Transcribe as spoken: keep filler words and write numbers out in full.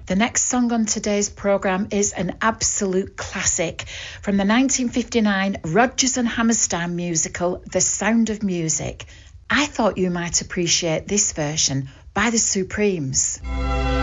The next song on today's programme is an absolute classic from the nineteen fifty-nine Rodgers and Hammerstein musical, The Sound of Music. I thought you might appreciate this version by the Supremes.